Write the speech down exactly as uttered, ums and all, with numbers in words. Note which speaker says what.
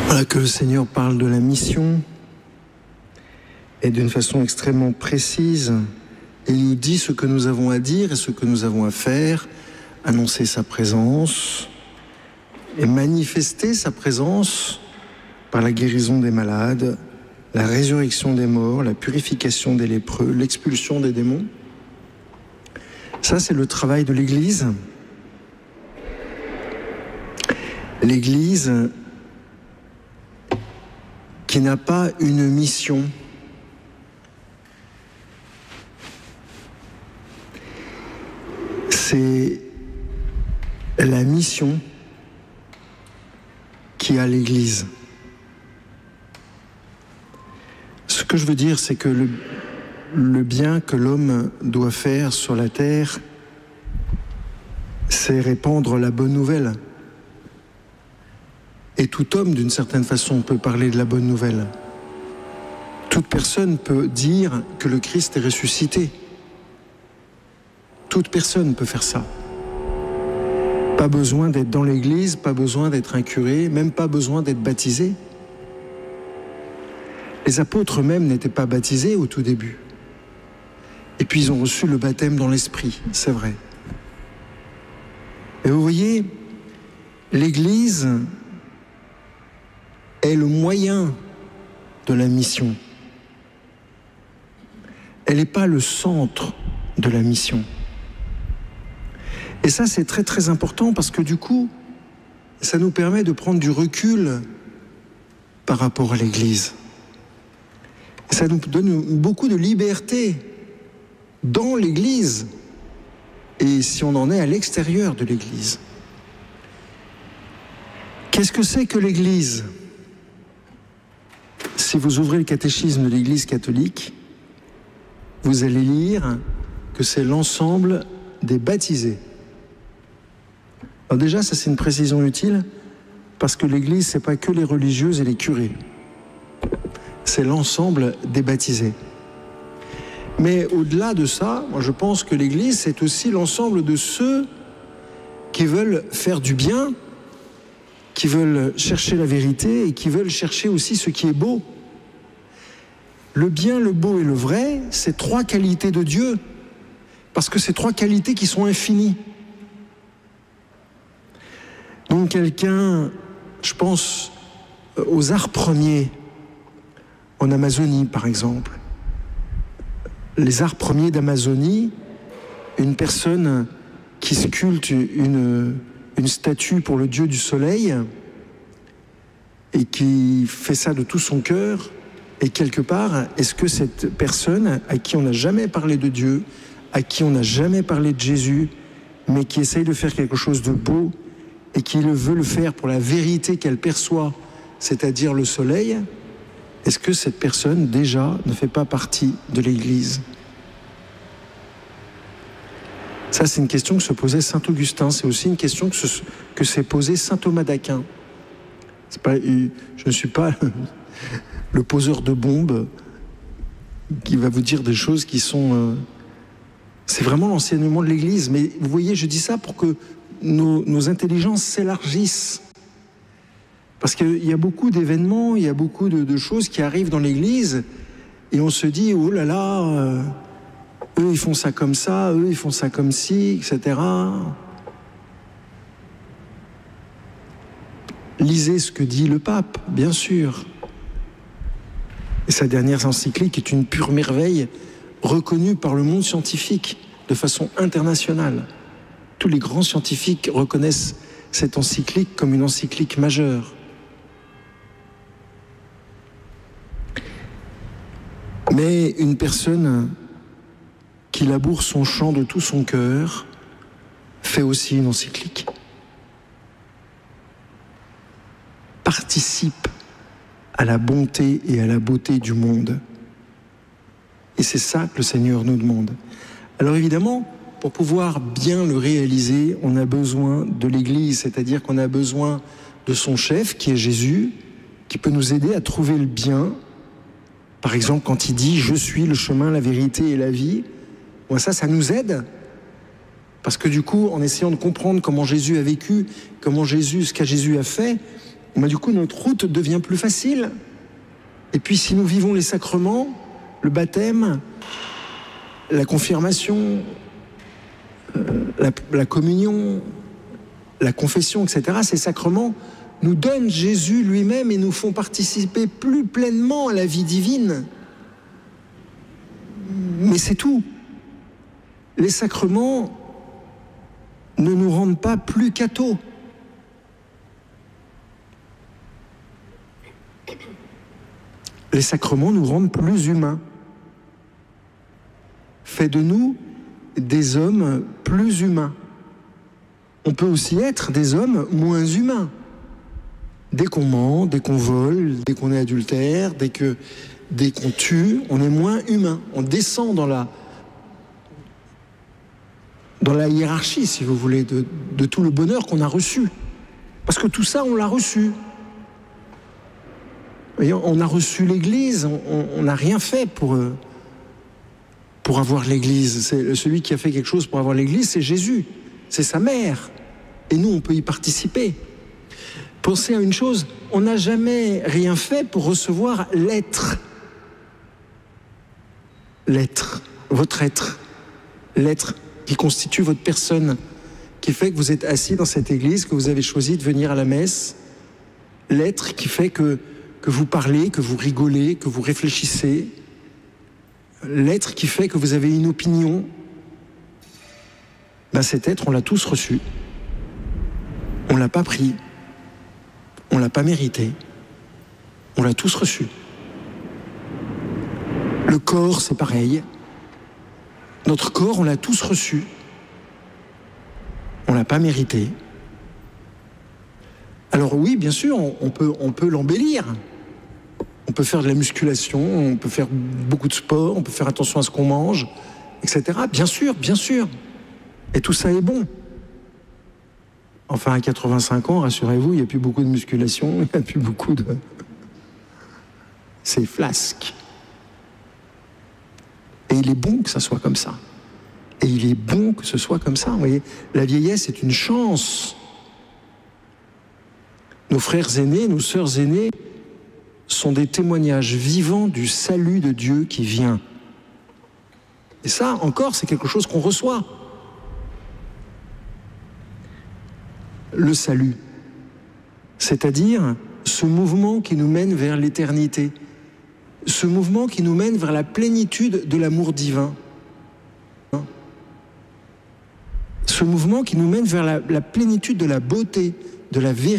Speaker 1: Voilà que le Seigneur parle de la mission et d'une façon extrêmement précise. Et il nous dit ce que nous avons à dire et ce que nous avons à faire, annoncer sa présence et manifester sa présence par la guérison des malades, la résurrection des morts, la purification des lépreux, l'expulsion des démons. Ça, c'est le travail de l'Église. L'Église qui n'a pas une mission. C'est la mission qui a l'Église. Ce que je veux dire, c'est que le, le bien que l'homme doit faire sur la terre, c'est répandre la bonne nouvelle. Et tout homme, d'une certaine façon, peut parler de la bonne nouvelle. Toute personne peut dire que le Christ est ressuscité. Toute personne peut faire ça. Pas besoin d'être dans l'église, pas besoin d'être un curé, même pas besoin d'être baptisé. Les apôtres eux-mêmes n'étaient pas baptisés au tout début. Et puis ils ont reçu le baptême dans l'esprit, c'est vrai. Et vous voyez, l'église est le moyen de la mission. Elle n'est pas le centre de la mission. Et ça, c'est très très important parce que du coup, ça nous permet de prendre du recul par rapport à l'Église. Et ça nous donne beaucoup de liberté dans l'Église et si on en est à l'extérieur de l'Église. Qu'est-ce que c'est que l'Église ? Si vous ouvrez le catéchisme de l'Église catholique, vous allez lire que c'est l'ensemble des baptisés. Alors déjà, ça c'est une précision utile, parce que l'Église, c'est pas que les religieuses et les curés. C'est l'ensemble des baptisés. Mais au-delà de ça, moi je pense que l'Église, c'est aussi l'ensemble de ceux qui veulent faire du bien, qui veulent chercher la vérité et qui veulent chercher aussi ce qui est beau. Le bien, le beau et le vrai, c'est trois qualités de Dieu, parce que c'est trois qualités qui sont infinies. Donc quelqu'un, je pense aux arts premiers, en Amazonie par exemple. Les arts premiers d'Amazonie, une personne qui sculpte une, une statue pour le dieu du soleil et qui fait ça de tout son cœur, et quelque part, est-ce que cette personne à qui on n'a jamais parlé de Dieu, à qui on n'a jamais parlé de Jésus, mais qui essaye de faire quelque chose de beau et qui le veut le faire pour la vérité qu'elle perçoit, c'est-à-dire le soleil, est-ce que cette personne, déjà, ne fait pas partie de l'Église ? Ça, c'est une question que se posait saint Augustin. C'est aussi une question que, se, que s'est posée saint Thomas d'Aquin. C'est pas, je ne suis pas le poseur de bombes qui va vous dire des choses qui sont... Euh, c'est vraiment l'enseignement de l'Église. Mais vous voyez, je dis ça pour que nos, nos intelligences s'élargissent. Parce qu'il y a beaucoup d'événements, il y a beaucoup de, de choses qui arrivent dans l'Église et on se dit, oh là là, euh, eux ils font ça comme ça, eux ils font ça comme ci, et cetera. Lisez ce que dit le pape, bien sûr. Et sa dernière encyclique est une pure merveille, reconnue par le monde scientifique de façon internationale. Tous les grands scientifiques reconnaissent cette encyclique comme une encyclique majeure. Mais une personne qui laboure son champ de tout son cœur fait aussi une encyclique. Participe à la bonté et à la beauté du monde. Et c'est ça que le Seigneur nous demande. Alors évidemment, pour pouvoir bien le réaliser, on a besoin de l'Église, c'est-à-dire qu'on a besoin de son chef, qui est Jésus, qui peut nous aider à trouver le bien. Par exemple, quand il dit « Je suis le chemin, la vérité et la vie », bon, ça, ça nous aide. Parce que du coup, en essayant de comprendre comment Jésus a vécu, comment Jésus, ce qu'a Jésus a fait, ben, du coup, notre route devient plus facile. Et puis, si nous vivons les sacrements, le baptême, la confirmation, euh, la, la communion, la confession, et cetera, ces sacrements nous donnent Jésus lui-même et nous font participer plus pleinement à la vie divine. Mais c'est tout. Les sacrements ne nous rendent pas plus cathos. Les sacrements nous rendent plus humains. Fait de nous des hommes plus humains. On peut aussi être des hommes moins humains. Dès qu'on ment, dès qu'on vole, dès qu'on est adultère, dès que, dès qu'on tue, on est moins humain. On descend dans la, dans la hiérarchie, si vous voulez, de, de tout le bonheur qu'on a reçu. Parce que tout ça, on l'a reçu. Vous voyez, on a reçu l'Église, on n'a rien fait pour, pour avoir l'Église. C'est, celui qui a fait quelque chose pour avoir l'Église, c'est Jésus, c'est sa mère. Et nous, on peut y participer. Pensez à une chose, on n'a jamais rien fait pour recevoir l'être. L'être, votre être. L'être qui constitue votre personne, qui fait que vous êtes assis dans cette église, que vous avez choisi de venir à la messe. L'être qui fait que, que vous parlez, que vous rigolez, que vous réfléchissez. L'être qui fait que vous avez une opinion. Ben cet être, on l'a tous reçu. On ne l'a pas pris. On ne l'a pas mérité. On l'a tous reçu. Le corps, c'est pareil. Notre corps, on l'a tous reçu. On ne l'a pas mérité. Alors oui, bien sûr, on, on peut, on peut l'embellir. On peut faire de la musculation, on peut faire beaucoup de sport, on peut faire attention à ce qu'on mange, et cetera. Bien sûr, bien sûr. Et tout ça est bon. Enfin, à quatre-vingt-cinq ans, rassurez-vous, il n'y a plus beaucoup de musculation, il n'y a plus beaucoup de... C'est flasque. Et il est bon que ça soit comme ça. Et il est bon que ce soit comme ça. Vous voyez, la vieillesse est une chance. Nos frères aînés, nos sœurs aînées sont des témoignages vivants du salut de Dieu qui vient. Et ça, encore, c'est quelque chose qu'on reçoit. Le salut, c'est-à-dire ce mouvement qui nous mène vers l'éternité, ce mouvement qui nous mène vers la plénitude de l'amour divin, ce mouvement qui nous mène vers la, la plénitude de la beauté, de la vérité.